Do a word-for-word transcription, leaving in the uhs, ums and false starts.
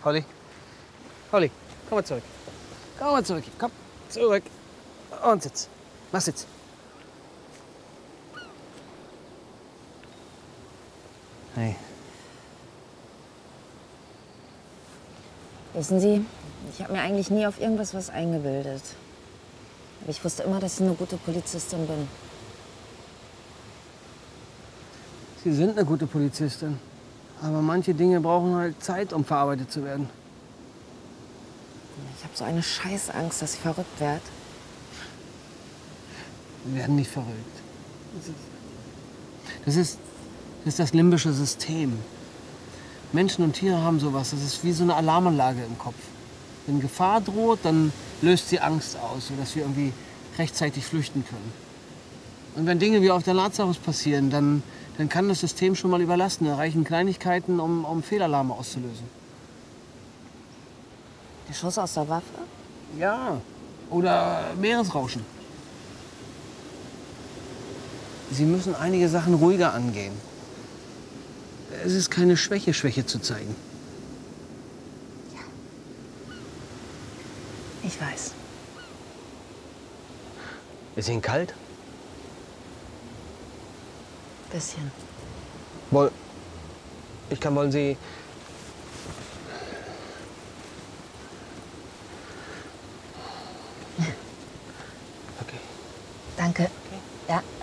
Holly. Holly, komm mal zurück. Komm mal zurück. Komm, zurück. Und sitz. Mach Sitz. Hey. Wissen Sie, ich habe mir eigentlich nie auf irgendwas was eingebildet. Aber ich wusste immer, dass ich eine gute Polizistin bin. Sie sind eine gute Polizistin. Aber manche Dinge brauchen halt Zeit, um verarbeitet zu werden. Ich habe so eine Scheißangst, dass ich verrückt werde. Sie werden nicht verrückt. Das ist, das ist das limbische System. Menschen und Tiere haben sowas. Das ist wie so eine Alarmanlage im Kopf. Wenn Gefahr droht, dann löst sie Angst aus, sodass wir irgendwie rechtzeitig flüchten können. Und wenn Dinge wie auf der Lazarus passieren, dann, dann kann das System schon mal überlasten. Da reichen Kleinigkeiten, um, um Fehlalarme auszulösen. Der Schuss aus der Waffe? Ja. Oder Meeresrauschen. Sie müssen einige Sachen ruhiger angehen. Es ist keine Schwäche, Schwäche zu zeigen. Ja. Ich weiß. Ist Ihnen kalt? Bisschen. Woll ich kann, wollen Sie... Danke. Ja.